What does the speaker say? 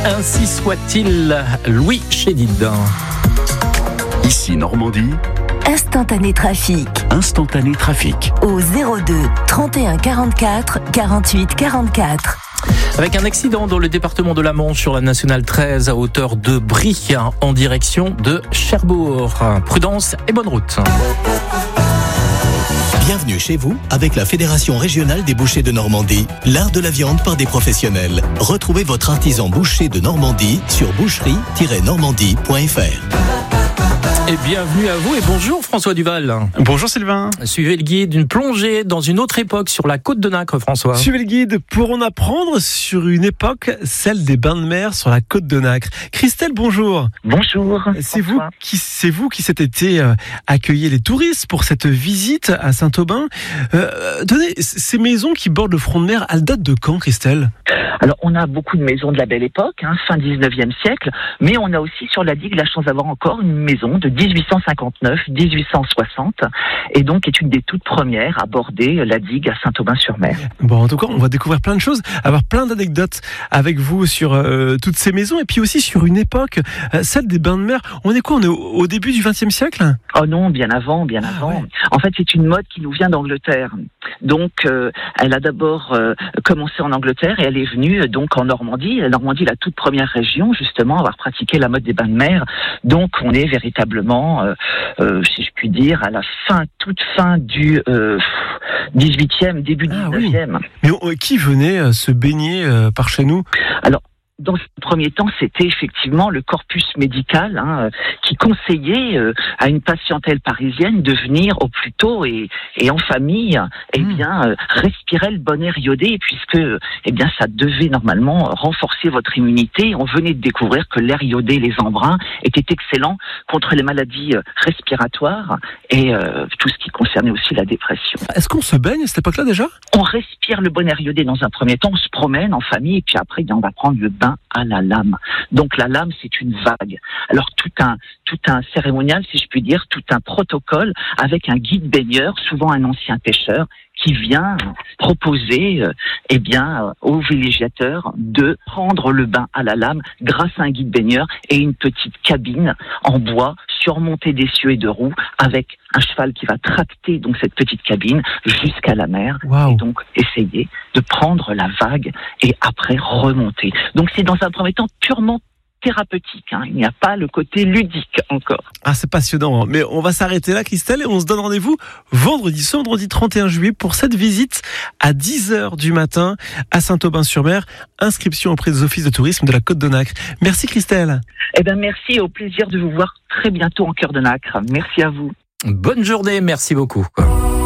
Ainsi soit-il, Louis Chédid. Ici Normandie. Instantané trafic. Instantané trafic. Au 02 31 44 48 44. Avec un accident dans le département de la Manche sur la nationale 13 à hauteur de Brie en direction de Cherbourg. Prudence et bonne route. Bienvenue chez vous avec la Fédération régionale des bouchers de Normandie, l'art de la viande par des professionnels. Retrouvez votre artisan boucher de Normandie sur boucherie-normandie.fr. Et bienvenue à vous et bonjour François Duval. Bonjour Sylvain. Suivez le guide d'une plongée dans une autre époque sur la côte de Nacre, François. Suivez le guide pour en apprendre sur une époque, celle des bains de mer sur la côte de Nacre. Christelle, bonjour. Bonjour. C'est vous qui cet été accueillez les touristes pour cette visite à Saint-Aubin. Tenez, ces maisons qui bordent le front de mer, elles datent de quand, Christelle ? Alors, on a beaucoup de maisons de la belle époque, fin 19e siècle, mais on a aussi sur la digue la chance d'avoir encore une maison de 1859-1860, et donc est une des toutes premières à border la digue à Saint-Aubin-sur-Mer. Bon, en tout cas, on va découvrir plein de choses, avoir plein d'anecdotes avec vous sur toutes ces maisons, et puis aussi sur une époque, celle des bains de mer. On est quoi ? On est au début du XXe siècle ? Oh non, bien avant. Ouais. En fait, c'est une mode qui nous vient d'Angleterre. Donc, elle a d'abord commencé en Angleterre et elle est venue donc en Normandie. La Normandie, la toute première région, justement, à avoir pratiqué la mode des bains de mer. Donc, on est véritablement, si je puis dire, à la toute fin du 18e, début 19e. Oui. Mais qui venait se baigner par chez nous ? Alors, dans ce premier temps, c'était effectivement le corpus médical qui conseillait à une patientèle parisienne de venir au plus tôt et en famille, respirer le bon air iodé, puisque ça devait normalement renforcer votre immunité. On venait de découvrir que l'air iodé, les embruns, était excellent contre les maladies respiratoires et tout ce qui concernait aussi la dépression. Est-ce qu'on se baigne à cette époque-là déjà ? On respire le bon air iodé dans un premier temps, on se promène en famille et puis après on va prendre le bain à la lame. Donc la lame, c'est une vague. Alors tout un cérémonial, si je puis dire, tout un protocole avec un guide baigneur, souvent un ancien pêcheur, qui vient proposer aux villégiateurs de prendre le bain à la lame grâce à un guide baigneur et une petite cabine en bois surmontée d'essieux et de roues avec un cheval qui va tracter donc cette petite cabine jusqu'à la mer. Wow. Et donc essayer de prendre la vague et après remonter. Donc c'est dans un premier temps purement thérapeutique, il n'y a pas le côté ludique encore. Ah, c'est passionnant, mais on va s'arrêter là, Christelle, et on se donne rendez-vous vendredi 31 juillet pour cette visite à 10h du matin à Saint-Aubin-sur-Mer. Inscription auprès des offices de tourisme de la Côte de Nacre. Merci Christelle. Merci, au plaisir de vous voir très bientôt en cœur de Nacre. Merci à vous. Bonne journée, merci beaucoup.